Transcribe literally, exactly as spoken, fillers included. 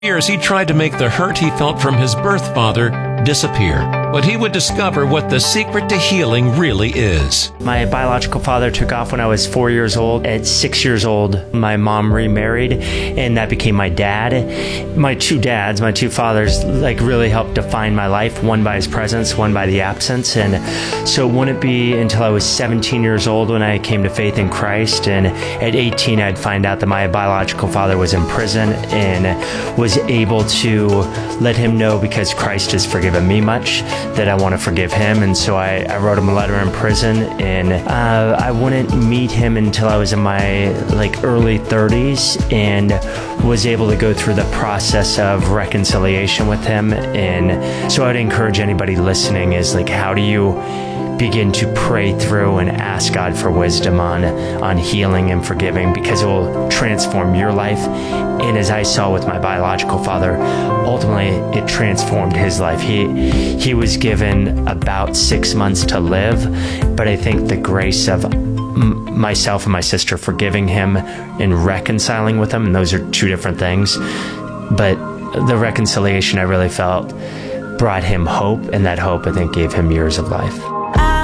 years, he tried to make the hurt he felt from his birth father disappear, but he would discover what the secret to healing really is. My biological father took off when I was four years old. At six years old, my mom remarried, and that became my dad. My two dads, my two fathers, like really helped define my life, one by his presence, one by the absence. And so it wouldn't be until I was seventeen years old when I came to faith in Christ. And at eighteen, I'd find out that my biological father was in prison and was able to let him know, because Christ has forgiven me much, that I want to forgive him. And so I, I wrote him a letter in prison, and uh, I wouldn't meet him until I was in my like early thirties, and was able to go through the process of reconciliation with him. And so I'd encourage anybody listening is like, how do you begin to pray through and ask God for wisdom on on healing and forgiving, because it will transform your life. And as I saw with my biological father, ultimately it transformed his life. He he was given about six months to live, but I think the grace of m- myself and my sister forgiving him and reconciling with him, and those are two different things, but the reconciliation I really felt brought him hope, and that hope I think gave him years of life.